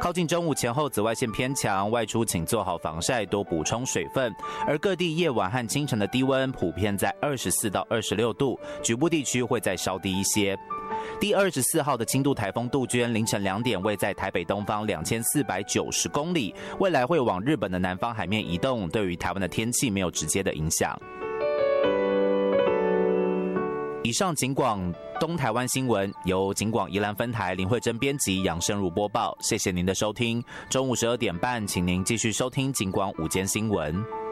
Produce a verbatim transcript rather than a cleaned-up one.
靠近中午前后，紫外线偏强，外出请做好防晒，多补充水分。而各地夜晚和清晨的低温普遍在二十四到二十六度，局部地区会再稍低一些。第二十四号的轻度台风杜鹃，凌晨两点位在台北东方两千四百九十公里，未来会往日本的南方海面移动，对于台湾的天气没有直接的影响。以上警广东台湾新闻由警广宜兰分台林慧珍编辑，杨生如播报。谢谢您的收听。中午十二点半，请您继续收听警广午间新闻。